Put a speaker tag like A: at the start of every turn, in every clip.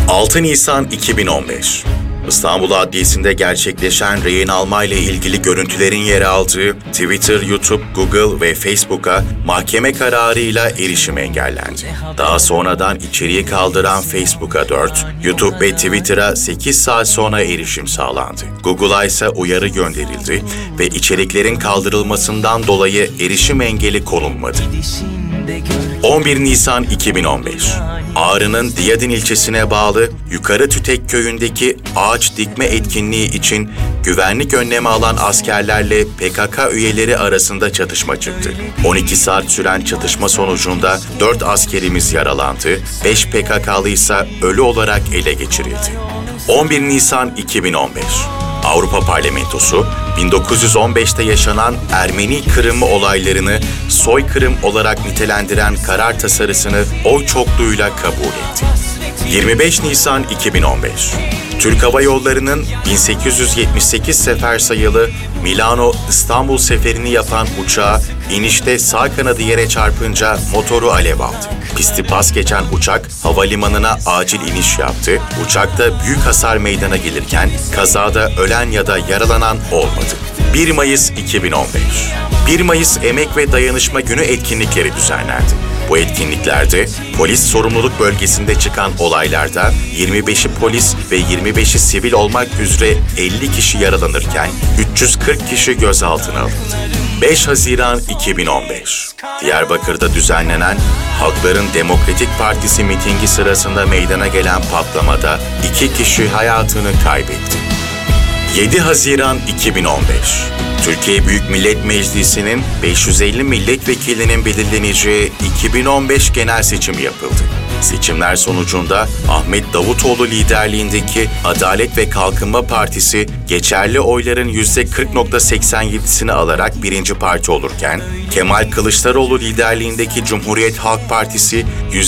A: 6 Nisan 2015. İstanbul Adliyesi'nde gerçekleşen rehin alma ile ilgili görüntülerin yer aldığı Twitter, YouTube, Google ve Facebook'a mahkeme kararıyla erişim engellendi. Daha sonradan içeriği kaldıran Facebook'a 4, YouTube ve Twitter'a 8 saat sonra erişim sağlandı. Google'a ise uyarı gönderildi ve içeriklerin kaldırılmasından dolayı erişim engeli konulmadı. 11 Nisan 2015. Ağrı'nın Diyadin ilçesine bağlı Yukarı Tütek köyündeki ağaç dikme etkinliği için güvenlik önlemi alan askerlerle PKK üyeleri arasında çatışma çıktı. 12 saat süren çatışma sonucunda 4 askerimiz yaralandı, 5 PKK'lı ise ölü olarak ele geçirildi. 11 Nisan 2015. Avrupa Parlamentosu, 1915'te yaşanan Ermeni Kırımı olaylarını soykırım olarak nitelendiren karar tasarısını oy çokluğuyla kabul etti. 25 Nisan 2015. Türk Hava Yolları'nın 1878 sefer sayılı Milano-İstanbul seferini yapan uçağı inişte sağ kanadı yere çarpınca motoru alev aldı. Pisti pas geçen uçak havalimanına acil iniş yaptı. Uçakta büyük hasar meydana gelirken kazada ölen ya da yaralanan olmadı. 1 Mayıs 2015. 1 Mayıs Emek ve Dayanışma Günü etkinlikleri düzenlendi. Bu etkinliklerde polis sorumluluk bölgesinde çıkan olaylarda 25'i polis ve 25'i sivil olmak üzere 50 kişi yaralanırken 340 kişi gözaltına alındı. 5 Haziran 2015. Diyarbakır'da düzenlenen Halkların Demokratik Partisi mitingi sırasında meydana gelen patlamada 2 kişi hayatını kaybetti. 7 Haziran 2015. Türkiye Büyük Millet Meclisi'nin 550 milletvekilinin belirleneceği 2015 genel seçimi yapıldı. Seçimler sonucunda Ahmet Davutoğlu liderliğindeki Adalet ve Kalkınma Partisi geçerli oyların %40.87'sini alarak birinci parti olurken, Kemal Kılıçdaroğlu liderliğindeki Cumhuriyet Halk Partisi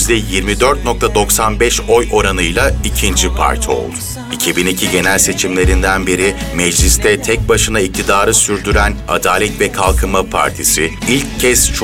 A: %24.95 oy oranıyla ikinci parti oldu. 2002 genel seçimlerinden beri mecliste tek başına iktidarı sürdüren Adalet ve Kalkınma Partisi ilk kez